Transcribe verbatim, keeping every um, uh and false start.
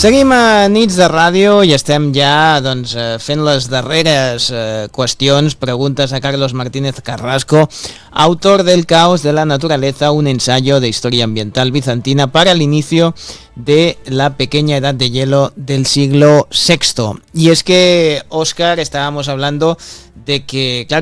Seguim a Nits de Ràdio i estem ja doncs, fent les darreres eh, qüestions, preguntes a Carlos Martínez Carrasco, autor del Caos de la Naturaleza, un ensayo de historia ambiental bizantina para el inicio de la pequeña edad de hielo del siglo sexto. Y es que, Óscar, estábamos hablando de que, claro,